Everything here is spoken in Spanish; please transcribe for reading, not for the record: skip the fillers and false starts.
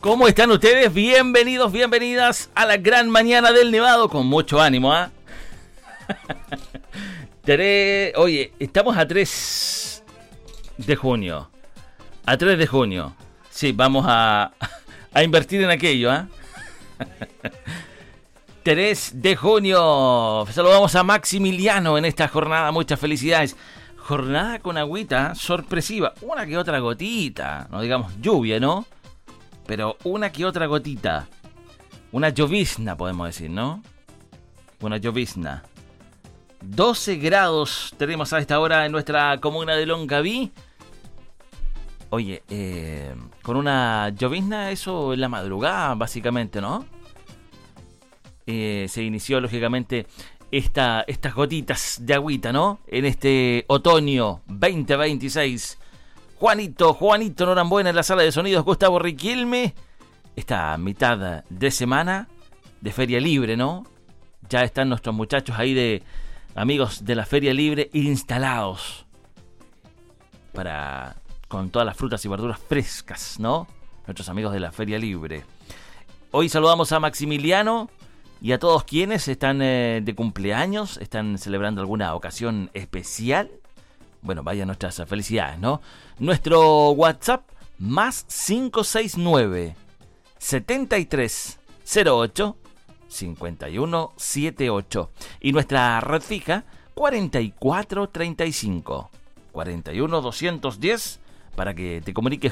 ¿Cómo están ustedes? Bienvenidos, bienvenidas a la gran mañana del Nevado, con mucho ánimo, ¿ah? Oye, estamos a 3 de junio. A 3 de junio. Sí, vamos a invertir en aquello, ¿ah? 3 de junio. Saludamos a Maximiliano en esta jornada. Muchas felicidades. Jornada con agüita sorpresiva. Una que otra gotita. No digamos lluvia, ¿no? Pero una que otra gotita. Una llovizna, podemos decir, ¿no? Una llovizna. 12 grados tenemos a esta hora en nuestra comuna de Longaví. Oye, con una llovizna, eso en la madrugada, básicamente, ¿no? Se inició, lógicamente, estas gotitas de agüita, ¿no? En este otoño 2026. Juanito Norambuena en la sala de sonidos, Gustavo Riquelme. Esta mitad de semana de Feria Libre, ¿no? Ya están nuestros muchachos ahí de amigos de la Feria Libre instalados con todas las frutas y verduras frescas, ¿no? Nuestros amigos de la Feria Libre. Hoy saludamos a Maximiliano y a todos quienes están de cumpleaños, están celebrando alguna ocasión especial. Bueno, vaya nuestras felicidades, ¿no? Nuestro WhatsApp más 569 7308 5178 y nuestra red fija 4435 41210 para que te comuniques